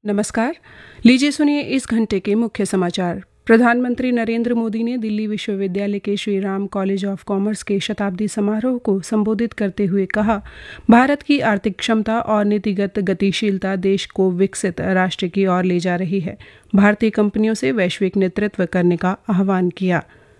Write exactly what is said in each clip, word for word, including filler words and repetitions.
नमस्कार। लीजिए सुनिए इस घंटे के मुख्य समाचार। प्रधानमंत्री नरेंद्र मोदी ने दिल्ली विश्वविद्यालय के Shri Ram college of commerce के शताब्दी समारोह को संबोधित करते हुए कहा, भारत की आर्थिक क्षमता और नीतिगत गतिशीलता देश को विकसित राष्ट्र की ओर ले जा रही है। भारतीय कंपनियों से वैश्विक नेतृत्व करने का आह्वान किया।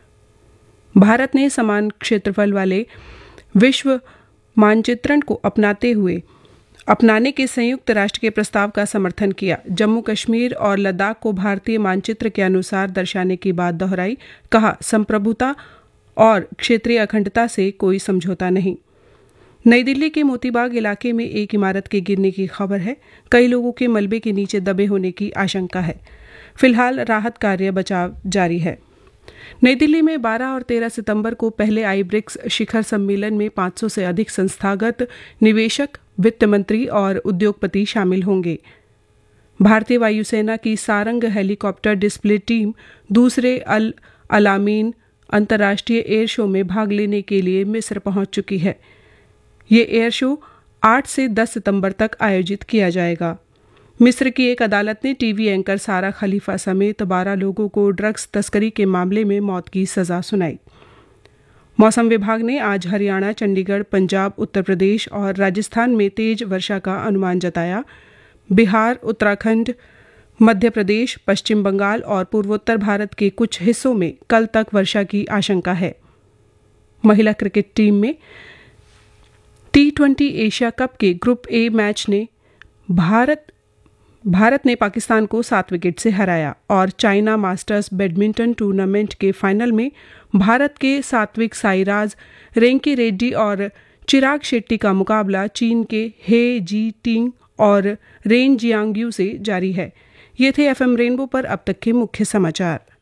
भारत ने समान क्षेत्रफल वाले विश्व मानचित्रण को अपनाते हुए अपनाने के संयुक्त राष्ट्र के प्रस्ताव का समर्थन किया। जम्मू कश्मीर और लद्दाख को भारतीय मानचित्र के अनुसार दर्शाने की बात दोहराई। कहा, संप्रभुता और क्षेत्रीय अखंडता से कोई समझौता नहीं। नई दिल्ली के मोतीबाग इलाके में एक इमारत के गिरने की खबर है। कई लोगों के मलबे के नीचे दबे होने की आशंका है। फिलहाल राहत कार्य बचाव जारी है। नई दिल्ली में बारह और तेरह सितंबर को पहले आई ब्रिक्स शिखर सम्मेलन में पाँच सौ से अधिक संस्थागत निवेशक, वित्त मंत्री और उद्योगपति शामिल होंगे। भारतीय वायुसेना की सारंग हेलीकॉप्टर डिस्प्ले टीम दूसरे अल अलामीन अंतर्राष्ट्रीय एयर शो में भाग लेने के लिए मिस्र पहुंच चुकी है। ये एयर शो आठ से दस सितंबर तक आयोजित किया जाएगा। मिस्र की एक अदालत ने टीवी एंकर सारा खलीफा समेत बारह लोगों को ड्रग्स तस्करी के मामले में मौत की सजा सुनाई। मौसम विभाग ने आज हरियाणा, चंडीगढ़, पंजाब, उत्तर प्रदेश और राजस्थान में तेज वर्षा का अनुमान जताया। बिहार, उत्तराखंड, मध्य प्रदेश, पश्चिम बंगाल और पूर्वोत्तर भारत के कुछ हिस्सों में कल तक वर्षा की आशंका है। महिला क्रिकेट टीम में टी ट्वेंटी एशिया कप के ग्रुप ए मैच ने भारत भारत ने पाकिस्तान को सात विकेट से हराया और चाइना मास्टर्स बैडमिंटन टूर्नामेंट के फाइनल में भारत के सात्विक साईराज, रेंकी रेड्डी और चिराग शेट्टी का मुकाबला चीन के हे जी टिंग और रेन जियांगयू से जारी है। ये थे एफएम रेनबो पर अब तक के मुख्य समाचार।